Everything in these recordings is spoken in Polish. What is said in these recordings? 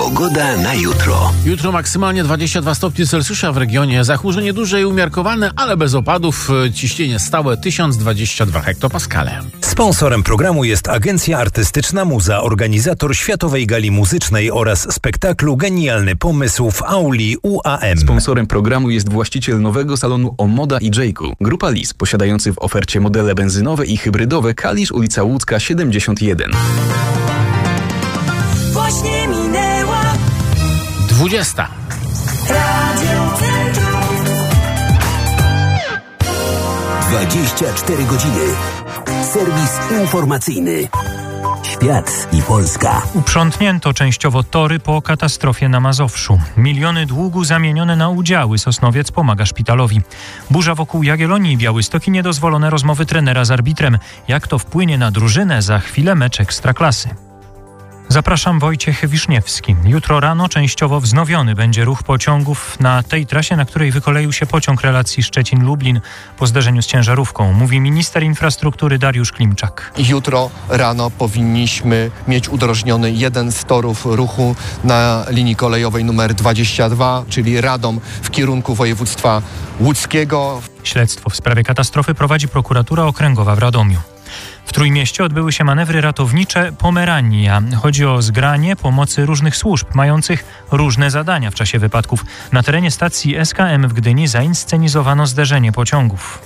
Pogoda na jutro. Jutro maksymalnie 22 stopnie Celsjusza w regionie. Zachmurzenie duże i umiarkowane, ale bez opadów. Ciśnienie stałe 1022 hektopaskale. Sponsorem programu jest Agencja Artystyczna Muza, organizator Światowej Gali Muzycznej oraz spektaklu Genialny Pomysł w auli UAM. Sponsorem programu jest właściciel nowego salonu Omoda i Jayku. Grupa Lis, posiadający w ofercie modele benzynowe i hybrydowe. Kalisz, ulica Łódzka 71. Właśnie minęła 20. Radio Centrum. 24 godziny. Serwis informacyjny. Świat i Polska. Uprzątnięto częściowo tory po katastrofie na Mazowszu. Miliony długu zamienione na udziały. Sosnowiec pomaga szpitalowi. Burza wokół Jagiellonii i Białystok i niedozwolone rozmowy trenera z arbitrem. Jak to wpłynie na drużynę? Za chwilę mecz Ekstraklasy. Zapraszam, Wojciech Wiszniewski. Jutro rano częściowo wznowiony będzie ruch pociągów na tej trasie, na której wykoleił się pociąg relacji Szczecin-Lublin po zderzeniu z ciężarówką, mówi minister infrastruktury Dariusz Klimczak. Jutro rano powinniśmy mieć udrożniony jeden z torów ruchu na linii kolejowej numer 22, czyli Radom w kierunku województwa łódzkiego. Śledztwo w sprawie katastrofy prowadzi prokuratura okręgowa w Radomiu. W Trójmieście odbyły się manewry ratownicze Pomerania. Chodzi o zgranie pomocy różnych służb mających różne zadania w czasie wypadków. Na terenie stacji SKM w Gdyni zainscenizowano zderzenie pociągów.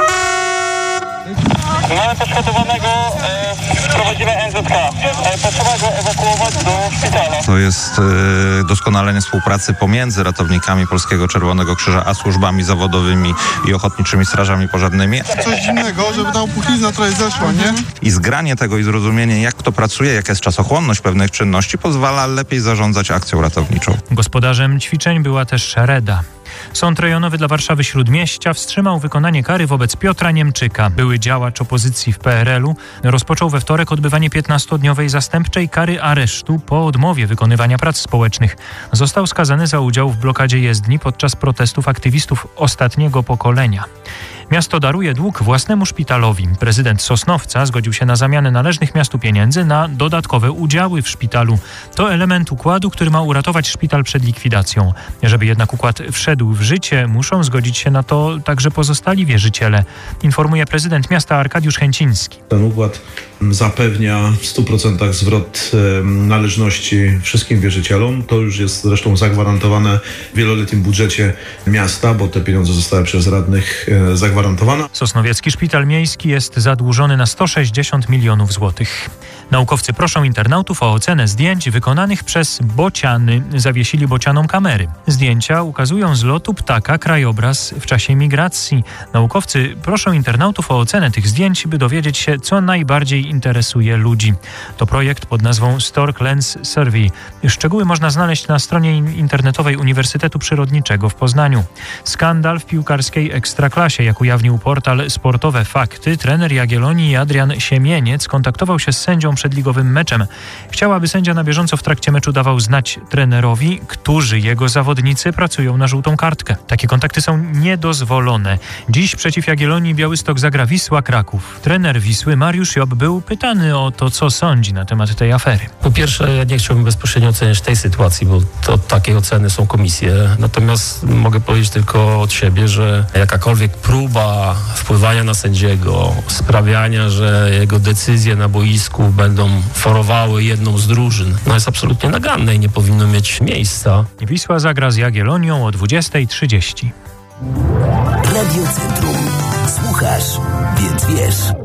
Mamy poszkodowanego, prowadzimy NZK. Potrzeba go ewakuować do szpitala. To jest doskonalenie współpracy pomiędzy ratownikami Polskiego Czerwonego Krzyża a służbami zawodowymi i ochotniczymi strażami pożarnymi. Coś innego, żeby ta opuchlizna trochę zeszła, nie? I zgranie tego i zrozumienie, jak to pracuje, jaka jest czasochłonność pewnych czynności, pozwala lepiej zarządzać akcją ratowniczą. Gospodarzem ćwiczeń była też Reda. Sąd rejonowy dla Warszawy Śródmieścia wstrzymał wykonanie kary wobec Piotra Niemczyka. Były działacz opozycji w PRL-u. Rozpoczął we wtorek odbywanie 15-dniowej zastępczej kary aresztu po odmowie wykonywania prac społecznych. Został skazany za udział w blokadzie jezdni podczas protestów aktywistów ostatniego pokolenia. Miasto daruje dług własnemu szpitalowi. Prezydent Sosnowca zgodził się na zamianę należnych miastu pieniędzy na dodatkowe udziały w szpitalu. To element układu, który ma uratować szpital przed likwidacją. Żeby jednak układ wszedł w życie, muszą zgodzić się na to także pozostali wierzyciele, informuje prezydent miasta Arkadiusz Chęciński. Ten układ zapewnia w 100% zwrot należności wszystkim wierzycielom. To już jest zresztą zagwarantowane w wieloletnim budżecie miasta, bo te pieniądze zostały przez radnych zagwarantowane. Sosnowiecki Szpital Miejski jest zadłużony na 160 milionów złotych. Naukowcy proszą internautów o ocenę zdjęć wykonanych przez bociany. Zawiesili bocianom kamery. Zdjęcia ukazują z lotu ptaka krajobraz w czasie migracji. Naukowcy proszą internautów o ocenę tych zdjęć, by dowiedzieć się, co najbardziej interesuje ludzi. To projekt pod nazwą Stork Lens Survey. Szczegóły można znaleźć na stronie internetowej Uniwersytetu Przyrodniczego w Poznaniu. Skandal w piłkarskiej Ekstraklasie, jak ujawnił portal Sportowe Fakty, trener Jagiellonii Adrian Siemieniec kontaktował się z sędzią przed ligowym meczem. Chciał, aby sędzia na bieżąco w trakcie meczu dawał znać trenerowi, którzy jego zawodnicy pracują na żółtą kartkę. Takie kontakty są niedozwolone. Dziś przeciw Jagiellonii Białystok zagra Wisła Kraków. Trener Wisły Mariusz Job był pytany o to, co sądzi na temat tej afery. Po pierwsze, ja nie chciałbym bezpośrednio oceniać tej sytuacji, bo to takie oceny są komisje. Natomiast mogę powiedzieć tylko od siebie, że jakakolwiek próba wpływania na sędziego, sprawiania, że jego decyzje na boisku będą forowały jedną z drużyn, jest absolutnie naganne i nie powinno mieć miejsca. Wisła zagra z Jagiellonią o 20:30. Radio Centrum. Słuchasz, więc wiesz.